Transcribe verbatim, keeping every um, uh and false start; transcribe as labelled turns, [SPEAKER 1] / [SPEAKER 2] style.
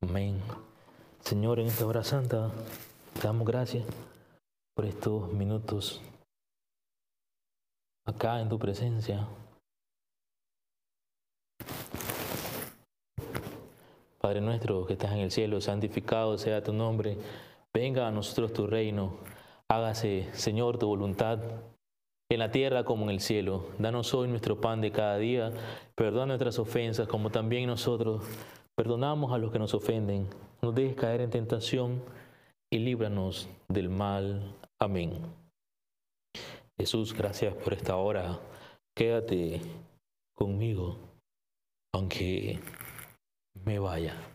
[SPEAKER 1] Amén. Señor, en esta hora santa, te damos gracias por estos minutos acá en tu presencia. Padre nuestro que estás en el cielo, santificado sea tu nombre. Venga a nosotros tu reino. Hágase, Señor, tu voluntad en la tierra como en el cielo. Danos hoy nuestro pan de cada día. Perdona nuestras ofensas como también nosotros perdonamos a los que nos ofenden. No nos dejes caer en tentación y líbranos del mal. Amén. Jesús, gracias por esta hora. Quédate conmigo, aunque me vaya.